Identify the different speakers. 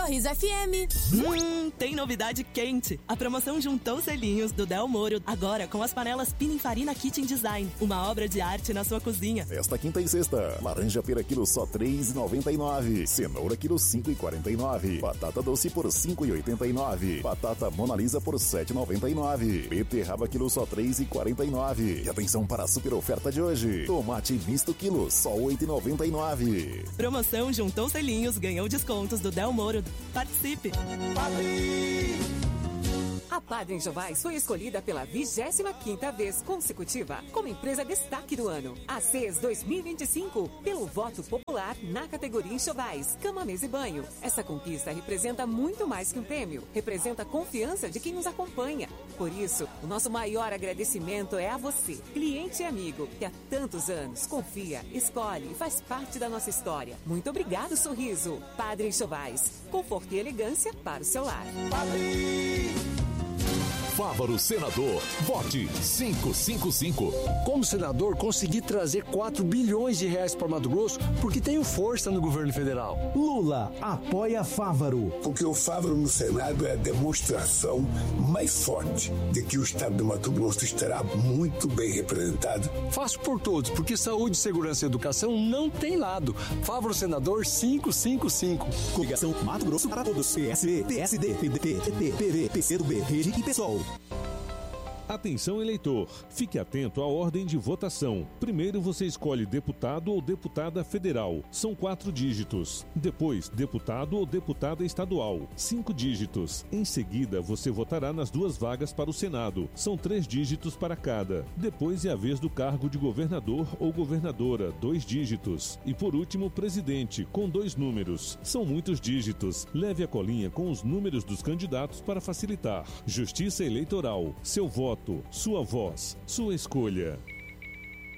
Speaker 1: Sorriso FM.
Speaker 2: Tem novidade quente. A promoção Juntou Selinhos do Del Moro, agora com as panelas Pininfarina Kitchen Design, uma obra de arte na sua cozinha.
Speaker 3: Esta quinta e sexta, laranja pera quilo só R$ 3,99, cenoura quilo R$ 5,49, batata doce por R$ 5,89, batata Mona Lisa por R$ 7,99, beterraba quilo só R$ 3,49. E atenção para a super oferta de hoje, tomate misto quilo só R$ 8,99.
Speaker 2: Promoção Juntou Selinhos, ganhou descontos do Del Moro. Participe!
Speaker 4: A Padre Enxovais foi escolhida pela 25ª vez consecutiva como empresa destaque do ano. A CES 2025, pelo voto popular na categoria Enxovais, cama, mesa e banho. Essa conquista representa muito mais que um prêmio. Representa a confiança de quem nos acompanha. Por isso, o nosso maior agradecimento é a você, cliente e amigo, que há tantos anos confia, escolhe e faz parte da nossa história. Muito obrigado, sorriso. Padre Enxovais, conforto e elegância para o seu lar.
Speaker 5: Fávaro Senador, vote 555.
Speaker 6: Como senador, consegui trazer 4 bilhões de reais para Mato Grosso porque tenho força no governo federal.
Speaker 7: Lula apoia Fávaro.
Speaker 8: Porque o Fávaro no Senado é a demonstração mais forte de que o estado do Mato Grosso estará muito bem representado.
Speaker 6: Faço por todos, porque saúde, segurança e educação não tem lado. Fávaro Senador 555.
Speaker 7: Coligação Mato Grosso para todos. PSB, PSD, PDT, PT, PV, PCdoB, Rede e PSOL.
Speaker 9: Atenção, eleitor. Fique atento à ordem de votação. Primeiro você escolhe deputado ou deputada federal. São 4 dígitos. Depois, deputado ou deputada estadual. 5 dígitos. Em seguida, você votará nas 2 vagas para o Senado. São 3 dígitos para cada. Depois é a vez do cargo de governador ou governadora. 2 dígitos. E por último, presidente, com 2 números. São muitos dígitos. Leve a colinha com os números dos candidatos para facilitar. Justiça Eleitoral. Seu voto, sua voz, sua escolha.